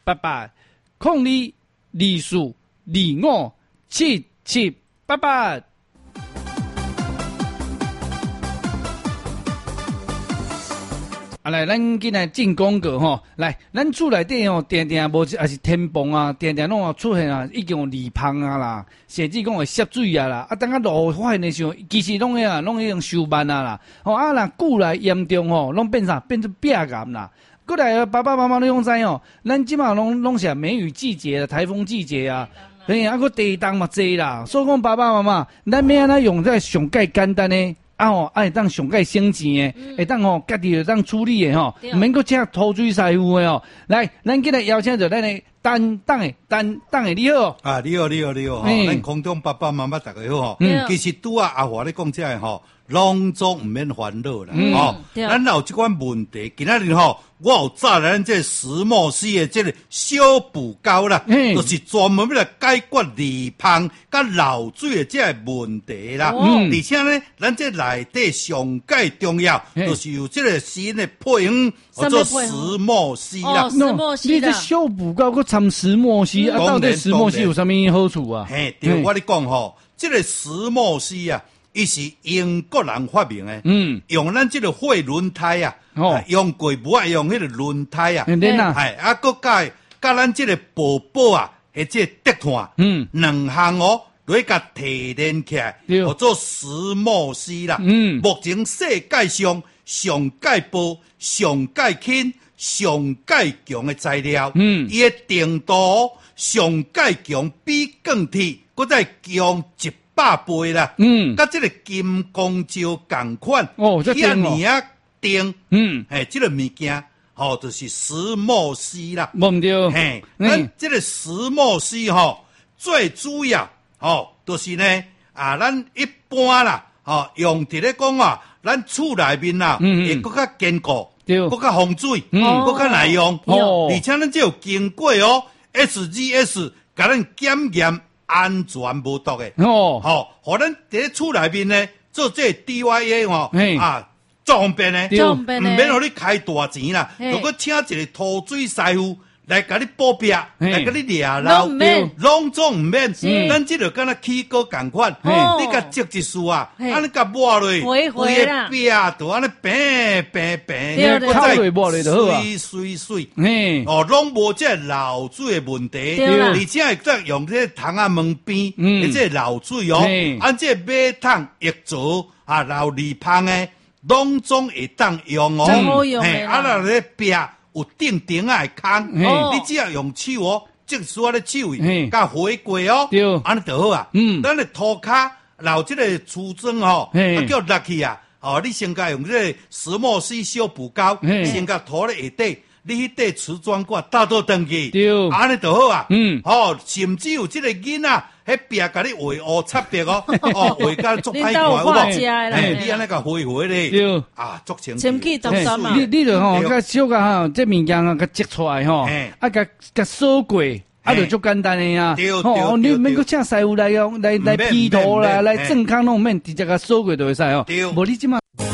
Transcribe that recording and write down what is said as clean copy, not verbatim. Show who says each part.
Speaker 1: 8802257788。来，咱今来进广告吼。来，咱厝内底吼，定定无也是天崩啊，定定拢出现啊，已经有泥芳啊啦，甚至讲会涉水啊啦。等下落发现的时候，其实拢已经收慢啊啦。若久来严重吼，拢变成壁癌啦。过来，爸爸妈妈你拢知哦，咱即马拢是梅雨季节、台风季节啊。个地动嘛济啦，所以讲爸爸妈妈，咱要安怎用这上介简单的。会当上介省钱的，会当家己会当处理的吼，唔免搁请土水师傅的哦。来，咱今日邀请到咱的担当的你好
Speaker 2: 你好，咱空中爸爸妈妈大家好其实拄阿华咧讲这个吼，拢总唔免烦恼啦咱有这款问题，今仔日我有找来咱这石墨烯的这个小补膏啦，就是专门要来解决泥芳甲漏水的这个问题啦。而且呢，咱这内底上介重要，就是有这个新的配方，叫做石墨烯啦。
Speaker 3: 石墨烯
Speaker 1: 你这小补膏佮掺石墨烯到底石墨烯有啥物好处啊？
Speaker 2: 对，我咧讲这个石墨烯啊，伊是英国人发明的，用咱这个火轮胎啊。用过无爱用迄个轮胎啊，佮甲咱这个宝宝啊，或者跌断，两项来甲提炼起来，叫做石墨烯啦。目前世界上上介薄、上介轻、上介强的材料，伊的程度上介强，比钢铁佮再强100倍啦。甲这个金刚胶同款，遐尼啊。这个物件，就是石墨烯啦。
Speaker 1: 冇对，
Speaker 2: 咱这个石墨烯最主要就是呢咱一般啦，用伫咧讲咱厝内面啦，会更较坚固，更较防水，更较耐用，而且咱这有经过SGS 甲咱检验安全无毒的，互咱伫咧厝内面呢做这 DIY 足方便呢，唔免互你开大钱啦。如果请一个土水师傅来甲你补壁，来甲你掠漏，拢总唔免。咱这个敢若起锅共款，你甲积一束啊，安尼甲抹落，规个壁都安尼平，水，拢无这漏水的问题，而且会再用这桶啊门边，这漏水按这马桶液槽漏泥芳的。拢总会当用咧壁有顶的空，你只要用手即使咧手甲火过安尼就好啊。咱的涂骹留这个瓷砖叫落去啊，你先甲用这个石墨烯小补膏，先甲涂咧下底，你迄块瓷砖块倒倒转去，安尼就好啊。甚至有这个囡仔。迄壁甲你画乌擦壁画甲足歹看，你安尼甲画咧，足清气
Speaker 3: 当当嘛。
Speaker 1: 你就甲小甲这物件甲积出来甲扫过，就足简单的啊。你免搁请师傅来批图啦，来正康拢免直接甲扫过就会使无你即马。